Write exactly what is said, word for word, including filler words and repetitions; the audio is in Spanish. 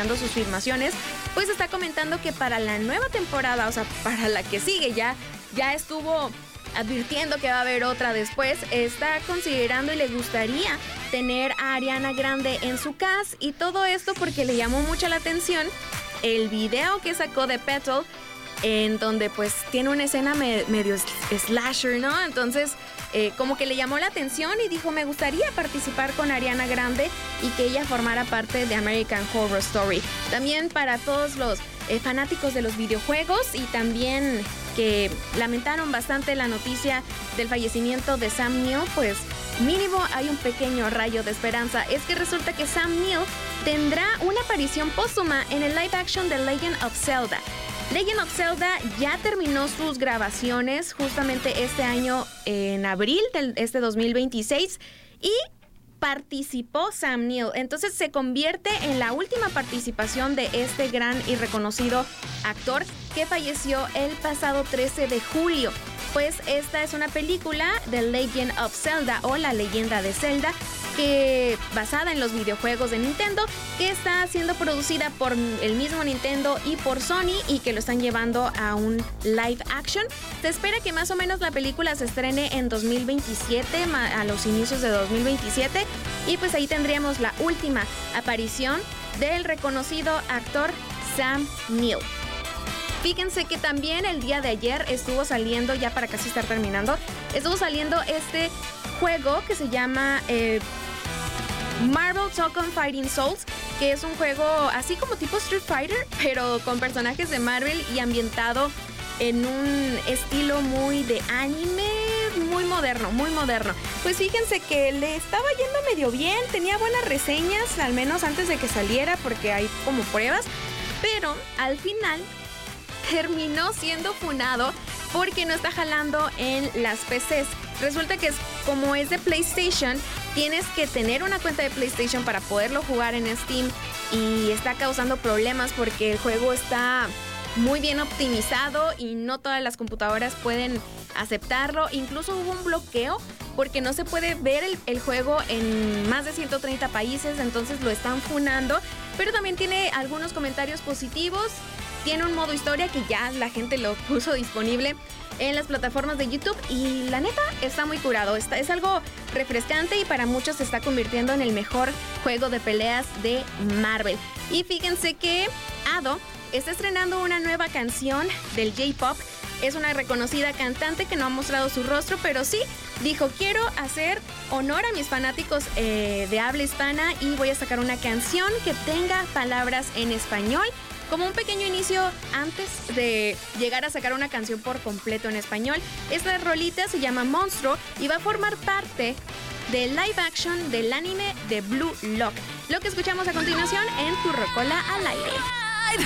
terminando sus filmaciones, pues está comentando que para la nueva temporada, o sea, para la que sigue, ya, ya estuvo advirtiendo que va a haber otra después, está considerando y le gustaría tener a Ariana Grande en su cast, y todo esto porque le llamó mucho la atención el video que sacó de Petal, en donde pues tiene una escena me- medio slasher, ¿no? Entonces eh, como que le llamó la atención y dijo, me gustaría participar con Ariana Grande y que ella formara parte de American Horror Story. También para todos los eh, fanáticos de los videojuegos, y también que lamentaron bastante la noticia del fallecimiento de Sam Neill, pues mínimo hay un pequeño rayo de esperanza. Es que resulta que Sam Neill tendrá una aparición póstuma en el live action de Legend of Zelda. Legend of Zelda ya terminó sus grabaciones justamente este año, en abril de este dos mil veintiséis, y participó Sam Neill. Entonces se convierte en la última participación de este gran y reconocido actor que falleció el pasado trece de julio. Pues esta es una película de Legend of Zelda, o La Leyenda de Zelda, que basada en los videojuegos de Nintendo, que está siendo producida por el mismo Nintendo y por Sony, y que lo están llevando a un live action. Se espera que más o menos la película se estrene en dos mil veintisiete, a los inicios de dos mil veintisiete, y pues ahí tendríamos la última aparición del reconocido actor Sam Neill. Fíjense que también el día de ayer estuvo saliendo, ya para casi estar terminando, estuvo saliendo este juego que se llama eh, Marvel Tekken Fighting Souls, que es un juego así como tipo Street Fighter, pero con personajes de Marvel y ambientado en un estilo muy de anime, muy moderno, muy moderno. Pues fíjense que le estaba yendo medio bien, tenía buenas reseñas, al menos antes de que saliera, porque hay como pruebas, pero al final terminó siendo funado porque no está jalando en las P Cs. Resulta que es, como es de PlayStation, tienes que tener una cuenta de PlayStation para poderlo jugar en Steam, y está causando problemas porque el juego está muy bien optimizado y no todas las computadoras pueden aceptarlo. Incluso hubo un bloqueo porque no se puede ver el, el juego en más de ciento treinta países, entonces lo están funando. Pero también tiene algunos comentarios positivos. Tiene un modo historia que ya la gente lo puso disponible en las plataformas de YouTube, y la neta está muy curado. Está, es algo refrescante, y para muchos se está convirtiendo en el mejor juego de peleas de Marvel. Y fíjense que Ado está estrenando una nueva canción del J-Pop. Es una reconocida cantante que no ha mostrado su rostro, pero sí dijo, quiero hacer honor a mis fanáticos eh, de habla hispana, y voy a sacar una canción que tenga palabras en español, como un pequeño inicio antes de llegar a sacar una canción por completo en español. Esta rolita se llama Monstruo y va a formar parte del live action del anime de Blue Lock, lo que escuchamos a continuación en Tu Rocola al Aire.